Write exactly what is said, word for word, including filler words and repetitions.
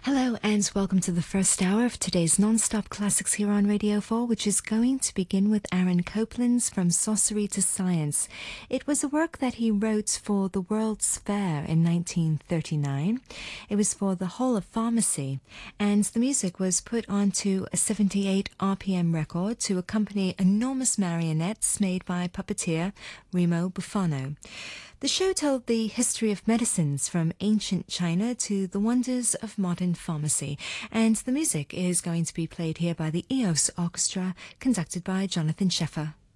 Hello and welcome to the first hour of today's non-stop classics here on Radio four, which is going to begin with Aaron Copland's From Sorcery to Science. It was a work that he wrote for the World's Fair in nineteen thirty-nine. It was for the whole of pharmacy, and the music was put onto a seventy-eight R P M record to accompany enormous marionettes made by puppeteer Remo Buffano. The show told the history of medicines from ancient China to the wonders of modern pharmacy, and the music is going to be played here by the E O S Orchestra, conducted by Jonathan Sheffer.